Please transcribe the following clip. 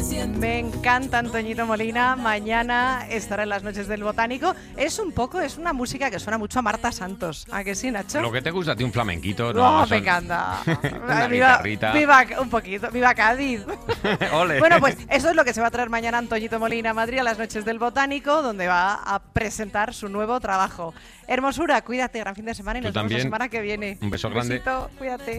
Me encanta Antoñito Molina. Mañana estará en las noches del Botánico. Es una música que suena mucho a Marta Santos. ¿A que sí, Nacho? Lo que te gusta a ti, un flamenquito, No, ¿no? me encanta. Una guitarrita. Un poquito. Viva Cádiz. Ole. Bueno, pues eso es lo que se va a traer mañana Antoñito Molina a Madrid a las noches del Botánico, donde va a presentar su nuevo trabajo. Hermosura, cuídate, gran fin de semana y Tú nos vemos la también. semana que viene. Un beso grande. Besito, cuídate.